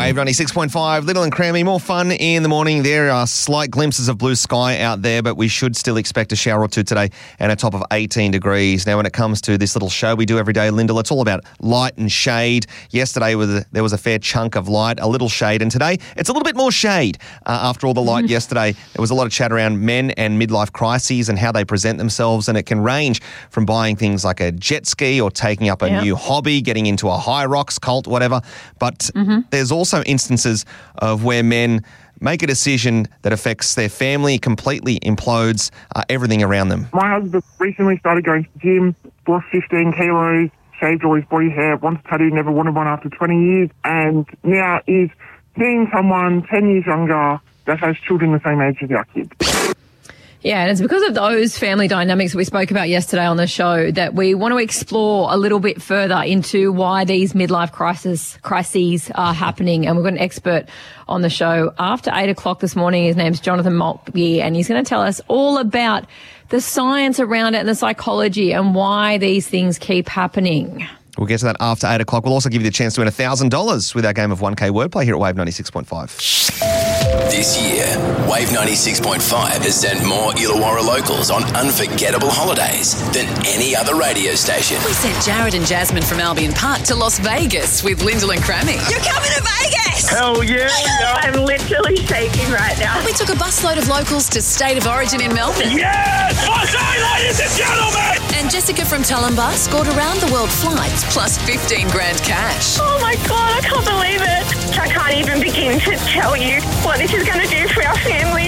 Wave 96.5, Little and Crammy. More fun in the morning. There are slight glimpses of blue sky out there, but we should still expect a shower or two today and a top of 18 degrees. Now, when it comes to this little show we do every day, Lyndall, it's all about light and shade. Yesterday, there was a fair chunk of light, a little shade, and today it's a little bit more shade. After all the light yesterday, there was a lot of chat around men and midlife crises and how they present themselves, and it can range from buying things like a jet ski or taking up a new hobby, getting into a high rocks cult, whatever. But there's also instances of where men make a decision that affects their family, completely implodes everything around them. My husband recently started going to the gym, lost 15 kilos, shaved all his body hair, wants a tattoo, never wanted one after 20 years, and now is seeing someone 10 years younger that has children the same age as our kids. Yeah, and it's because of those family dynamics we spoke about yesterday on the show that we want to explore a little bit further into why these midlife crises are happening. And we've got an expert on the show after 8 o'clock this morning. His name's Jonathan Maltby, and he's going to tell us all about the science around it and the psychology and why these things keep happening. We'll get to that after 8 o'clock. We'll also give you the chance to win $1,000 with our game of 1K Wordplay here at Wave 96.5. This year, Wave 96.5 has sent more Illawarra locals on unforgettable holidays than any other radio station. We sent Jared and Jasmine from Albion Park to Las Vegas with Lyndall and Crammy. You're coming to Vegas! Hell yeah! I'm literally shaking right now. We took a busload of locals to State of Origin in Melbourne. Yes! Okay, ladies and gentlemen! And Jessica from Tulumba scored around-the-world flights plus 15 grand cash. Oh my God, I can't believe it. I can't even begin to tell you what this is going to do for our family.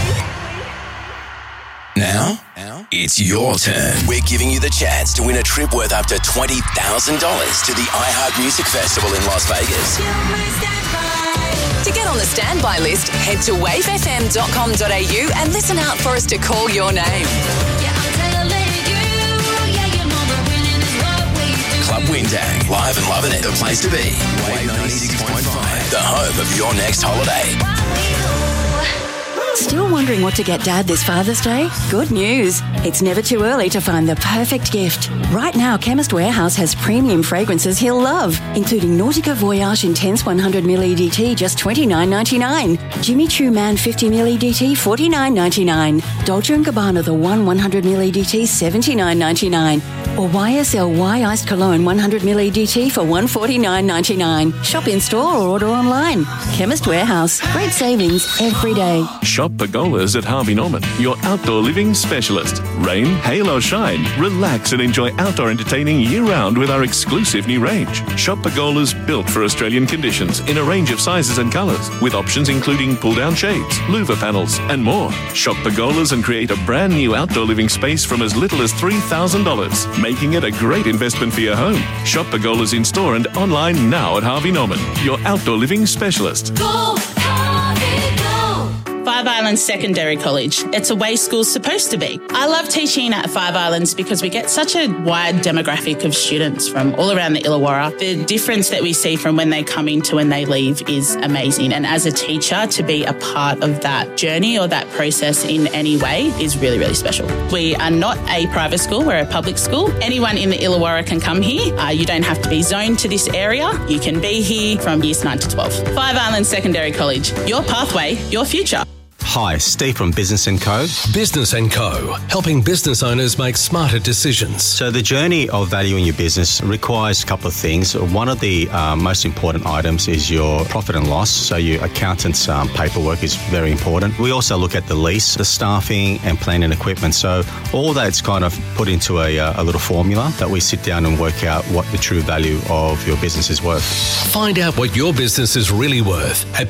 Now, it's your turn. We're giving you the chance to win a trip worth up to $20,000 to the iHeart Music Festival in Las Vegas. To get on the standby list, head to wavefm.com.au and listen out for us to call your name. Club Windang, live and loving it, the place to be. Wave 96.5, the home of your next holiday. Still wondering what to get Dad this Father's Day? Good news. It's never too early to find the perfect gift. Right now, Chemist Warehouse has premium fragrances he'll love, including Nautica Voyage Intense 100ml EDT, just $29.99. Jimmy Choo Man 50ml EDT, $49.99. Dolce & Gabbana The One 100ml EDT, $79.99. Or YSL Y Iced Cologne 100ml EDT for $149.99. Shop in store or order online. Chemist Warehouse. Great savings every day. Shop Pergolas at Harvey Norman, your outdoor living specialist. Rain, hail or shine, relax and enjoy outdoor entertaining year-round with our exclusive new range. Shop Pergolas built for Australian conditions in a range of sizes and colours, with options including pull-down shades, louver panels and more. Shop Pergolas and create a brand new outdoor living space from as little as $3,000, making it a great investment for your home. Shop Pergolas in store and online now at Harvey Norman, your outdoor living specialist. Go, Harvey, go! Five Islands Secondary College. It's a way school's supposed to be. I love teaching at Five Islands because we get such a wide demographic of students from all around the Illawarra. The difference that we see from when they come in to when they leave is amazing. And as a teacher, to be a part of that journey or that process in any way is really, really special. We are not a private school, we're a public school. Anyone in the Illawarra can come here. You don't have to be zoned to this area. You can be here from years 9 to 12. Five Islands Secondary College. Your pathway, your future. Hi, Steve from Business & Co. Business & Co. Helping business owners make smarter decisions. So the journey of valuing your business requires a couple of things. One of the most important items is your profit and loss. So your accountant's paperwork is very important. We also look at the lease, the staffing and plant and equipment. So all that's kind of put into a little formula that we sit down and work out what the true value of your business is worth. Find out what your business is really worth at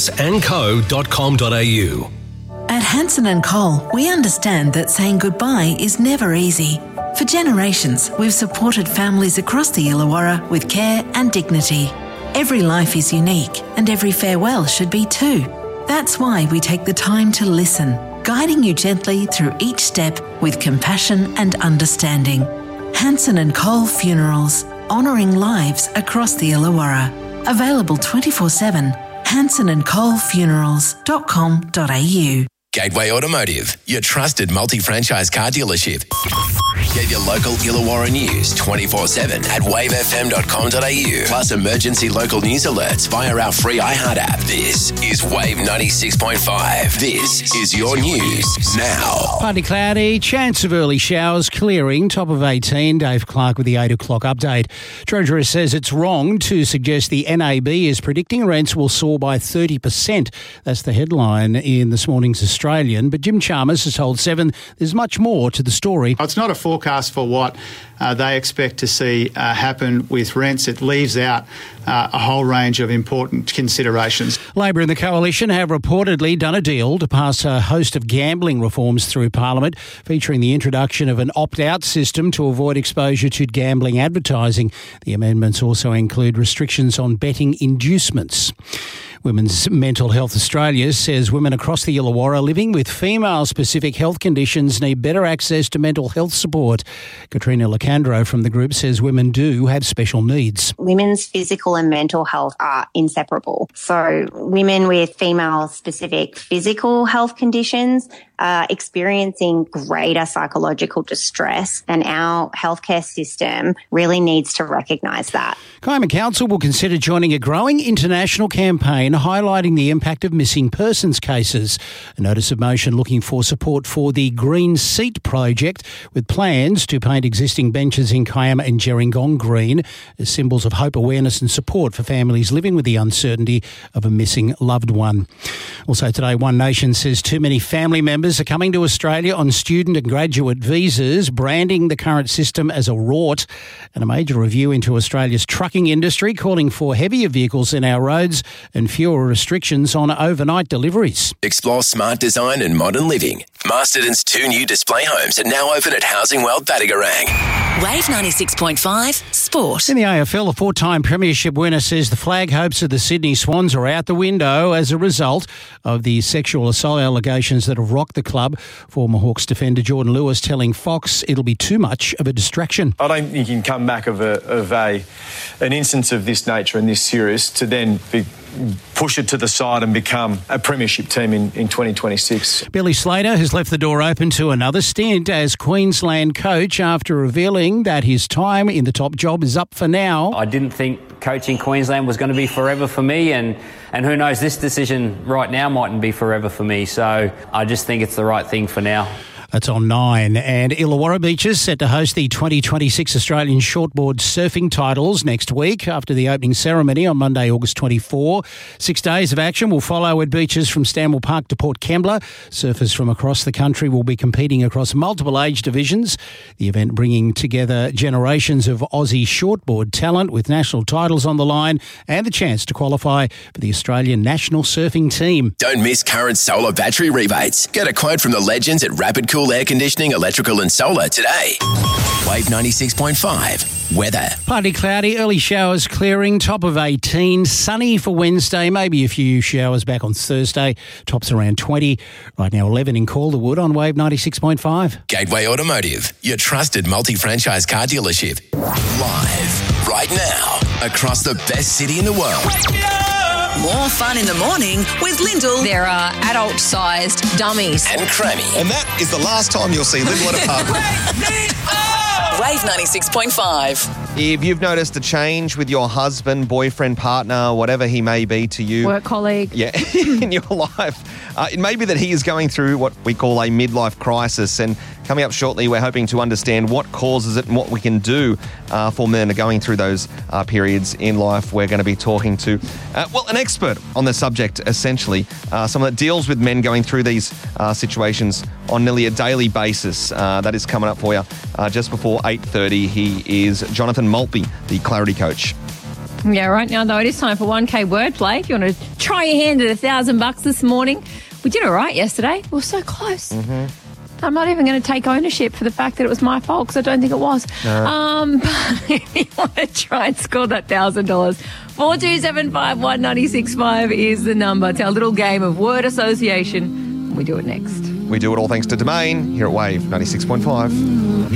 businessandco.com.au. At Hanson & Cole, we understand that saying goodbye is never easy. For generations, we've supported families across the Illawarra with care and dignity. Every life is unique, and every farewell should be too. That's why we take the time to listen, guiding you gently through each step with compassion and understanding. Hanson & Cole Funerals, honouring lives across the Illawarra. Available 24/7. hansonandcolefunerals.com.au. Gateway Automotive, your trusted multi-franchise car dealership. Get your local Illawarra news 24/7 at wavefm.com.au. Plus emergency local news alerts via our free iHeart app. This is Wave 96.5. This is your news now. Partly cloudy, chance of early showers clearing, top of 18. Dave Clark with the 8 o'clock update. Treasurer says it's wrong to suggest the NAB is predicting rents will soar by 30%. That's the headline in this morning's Australian. But Jim Chalmers has told Seven there's much more to the story. It's not a forecast for what they expect to see happen with rents. It leaves out a whole range of important considerations. Labor and the Coalition have reportedly done a deal to pass a host of gambling reforms through Parliament, featuring the introduction of an opt-out system to avoid exposure to gambling advertising. The amendments also include restrictions on betting inducements. Women's Mental Health Australia says women across the Illawarra living with female-specific health conditions need better access to mental health support. Katrina Lacandro from the group says women do have special needs. Women's physical and mental health are inseparable. So women with female-specific physical health conditions are experiencing greater psychological distress, and our healthcare system really needs to recognise that. Kiama Council will consider joining a growing international campaign highlighting the impact of missing persons cases. A notice of motion looking for support for the Green Seat project, with plans to paint existing benches in Kiama and Gerringong green as symbols of hope, awareness and support for families living with the uncertainty of a missing loved one. Also today, One Nation says too many family members are coming to Australia on student and graduate visas, branding the current system as a rort, and a major review into Australia's trucking industry calling for heavier vehicles in our roads and fewer restrictions on overnight deliveries. Explore smart design and modern living. Masterton's 2 new display homes are now open at Housing World Battigarang. Wave 96.5 Sport. In the AFL, a 4-time premiership winner says the flag hopes of the Sydney Swans are out the window as a result of the sexual assault allegations that have rocked the club. Former Hawks defender Jordan Lewis telling Fox it'll be too much of a distraction. I don't think you can come back of an instance of this nature and this serious to then push it to the side and become a premiership team in 2026. Billy Slater has left the door open to another stint as Queensland coach after revealing that his time in the top job is up for now. I didn't think coaching Queensland was going to be forever for me, and who knows, this decision right now mightn't be forever for me, so I just think it's the right thing for now. That's on 9. And Illawarra Beaches set to host the 2026 Australian Shortboard Surfing Titles next week after the opening ceremony on Monday, August 24. 6 days of action will follow at beaches from Stanwell Park to Port Kembla. Surfers from across the country will be competing across multiple age divisions. The event bringing together generations of Aussie shortboard talent with national titles on the line and the chance to qualify for the Australian national surfing team. Don't miss current solar battery rebates. Get a quote from the legends at Rapid Cool Air Conditioning, Electrical and Solar today. Wave 96.5 weather. Partly cloudy, early showers clearing, top of 18. Sunny for Wednesday, maybe a few showers back on Thursday. Tops around 20. Right now 11 in Calderwood on Wave 96.5. Gateway Automotive, your trusted multi-franchise car dealership. Live right now across the best city in the world. More fun in the morning with Lyndall. There are adult-sized dummies. And Crammy. And that is the last time you'll see Lyndall at a pub. Wave 96.5. If you've noticed a change with your husband, boyfriend, partner, whatever he may be to you. Work colleague. Yeah, in your life. It may be that he is going through what we call a midlife crisis. And coming up shortly, we're hoping to understand what causes it and what we can do for men going through those periods in life. We're going to be talking to, an expert on the subject, essentially. Someone that deals with men going through these situations on nearly a daily basis. That is coming up for you just before 8:30. He is Jonathan Maltby, the Clarity Coach. Yeah, right now, though, it is time for 1K wordplay. If you want to try your hand at $1,000 this morning, we did all right yesterday. We were so close. Mm-hmm. I'm not even going to take ownership for the fact that it was my fault because I don't think it was. No. But if you want to try and score that $1,000, 4275 196.5 is the number. It's our little game of word association. We do it next. We do it all thanks to Domain here at Wave 96.5.